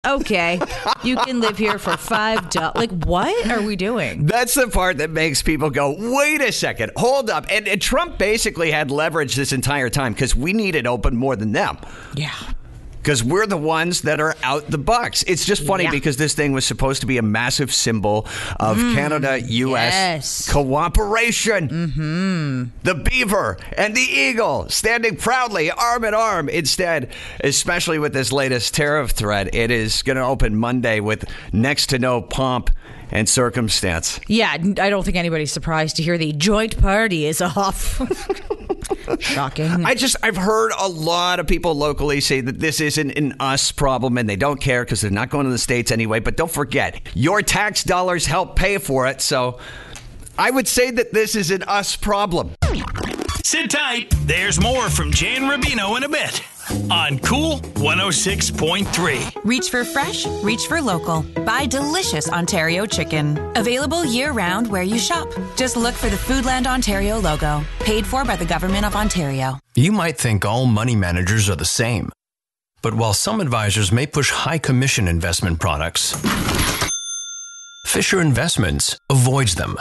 Okay, you can live here for $5. Like, what are we doing? That's the part that makes people go, wait a second, hold up. And Trump basically had leverage this entire time because we needed open more than them. Yeah. Because we're the ones that are out the bucks. It's just funny because this thing was supposed to be a massive symbol of Canada-U.S. cooperation. Mm-hmm. The beaver and the eagle standing proudly arm in arm. Instead, especially with this latest tariff threat, it is going to open Monday with next to no pomp and circumstance. Yeah, I don't think anybody's surprised to hear the joint party is off. Shocking. I've heard a lot of people locally say that this isn't an us problem and they don't care because they're not going to the States anyway. But don't forget, your tax dollars help pay for it. So I would say that this is an us problem. Sit tight. There's more from Jay and Rubino in a bit on Cool 106.3. Reach for fresh, reach for local. Buy delicious Ontario chicken. Available year-round where you shop. Just look for the Foodland Ontario logo. Paid for by the Government of Ontario. You might think all money managers are the same. But while some advisors may push high commission investment products, Fisher Investments avoids them.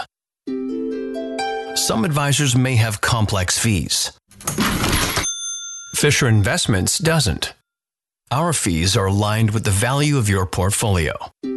Some advisors may have complex fees. Fisher Investments doesn't. Our fees are aligned with the value of your portfolio.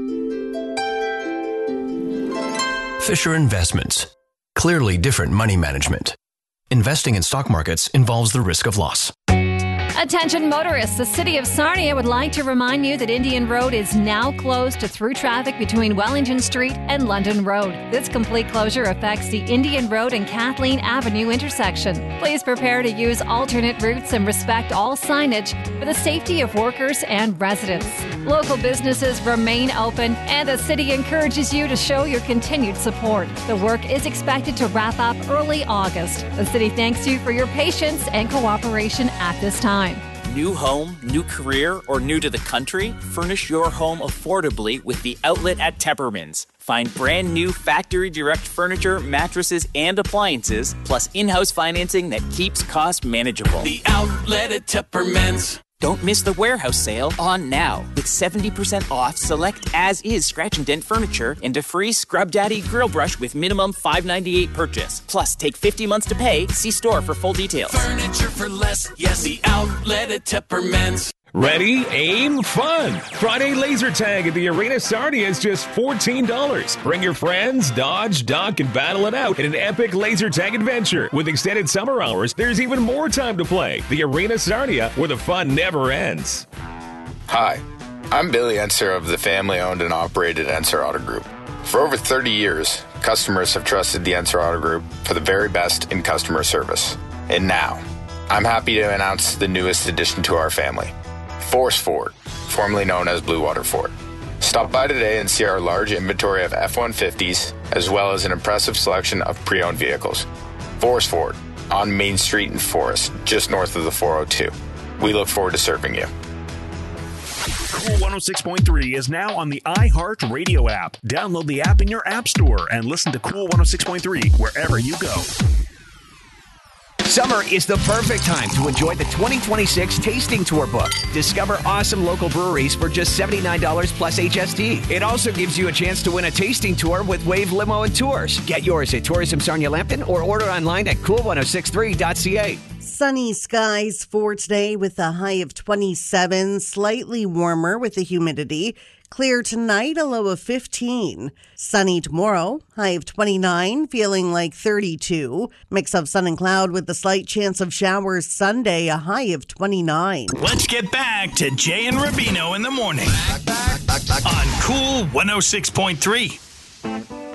Fisher Investments. Clearly different money management. Investing in stock markets involves the risk of loss. Attention motorists, the City of Sarnia would like to remind you that Indian Road is now closed to through traffic between Wellington Street and London Road. This complete closure affects the Indian Road and Kathleen Avenue intersection. Please prepare to use alternate routes and respect all signage for the safety of workers and residents. Local businesses remain open and the city encourages you to show your continued support. The work is expected to wrap up early August. The city thanks you for your patience and cooperation at this time. New home, new career, or new to the country? Furnish your home affordably with The Outlet at Tepperman's. Find brand new factory direct furniture, mattresses, and appliances, plus in-house financing that keeps costs manageable. The Outlet at Tepperman's. Don't miss the warehouse sale on now with 70% off select as-is scratch and dent furniture and a free Scrub Daddy grill brush with minimum $5.98 purchase. Plus, take 50 months to pay. See store for full details. Furniture for less. Yes, The Outlet at Tepperman's. Ready, aim, fun! Friday laser tag at the Arena Sarnia is just $14. Bring your friends, dodge, duck, and battle it out in an epic laser tag adventure. With extended summer hours, there's even more time to play. The Arena Sarnia, where the fun never ends. Hi, I'm Billy Enser of the family-owned and operated Enser Auto Group. For over 30 years, customers have trusted the Enser Auto Group for the very best in customer service. And now, I'm happy to announce the newest addition to our family. Force Ford, formerly known as Blue Water Ford. Stop by today and see our large inventory of F-150s, as well as an impressive selection of pre-owned vehicles. Force Ford, on Main Street in Forest, just north of the 402. We look forward to serving you. Cool 106.3 is now on the iHeart Radio app. Download the app in your app store and listen to Cool 106.3 wherever you go. Summer is the perfect time to enjoy the 2026 Tasting Tour book. Discover awesome local breweries for just $79 plus HST. It also gives you a chance to win a tasting tour with Wave Limo and Tours. Get yours at Tourism Sarnia Lambton or order online at cool1063.ca. Sunny skies for today with a high of 27, slightly warmer with the humidity. Clear tonight, a low of 15. Sunny tomorrow, high of 29, feeling like 32. Mix of sun and cloud with a slight chance of showers Sunday, a high of 29. Let's get back to Jay and Rubino in the morning on Cool 106.3.